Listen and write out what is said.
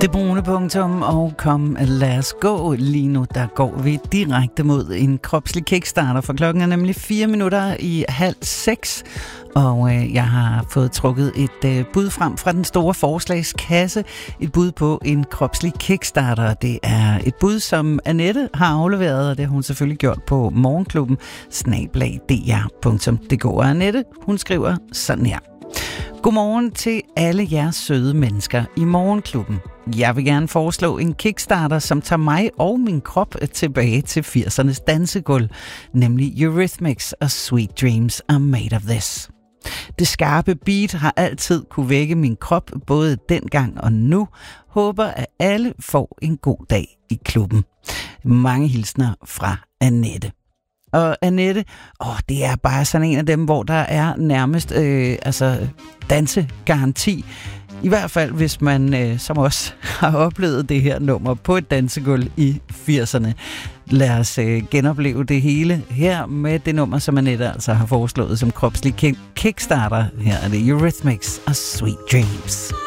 Det brune punktum og kom, lad os gå. Lige nu der går vi direkte mod en kropslig kickstarter, for klokken er nemlig 5:04, og jeg har fået trukket et bud frem fra den store forslagskasse. Et bud på en kropslig kickstarter. Det er et bud, som Annette har afleveret, og det har hun selvfølgelig gjort på morgenklubben@dr.dk. Og Annette, hun skriver sådan her. Godmorgen til alle jer søde mennesker i Morgenklubben. Jeg vil gerne foreslå en kickstarter, som tager mig og min krop tilbage til 80'ernes dansegulv, nemlig Eurythmics og Sweet Dreams Are Made of This. Det skarpe beat har altid kunne vække min krop, både dengang og nu. Håber, at alle får en god dag i klubben. Mange hilsner fra Annette. Og Annette, det er bare sådan en af dem, hvor der er nærmest dansegaranti. I hvert fald, hvis man som os har oplevet det her nummer på et dansegulv i 80'erne. Lad os genopleve det hele her med det nummer, som Annette altså har foreslået som kropslig kickstarter. Her er det Eurythmics og Sweet Dreams.